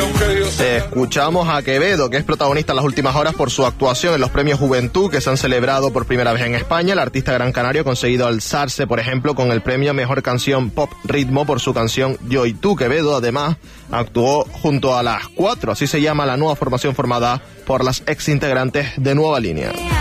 Escuchamos a Quevedo, que es protagonista en las últimas horas por su actuación en los premios Juventud, que se han celebrado por primera vez en España. El artista gran canario ha conseguido alzarse, por ejemplo, con el premio a Mejor Canción Pop Ritmo por su canción Yo y Tú. Quevedo, además, actuó junto a Las Cuatro, así se llama la nueva formación formada por las ex integrantes de Nueva Línea.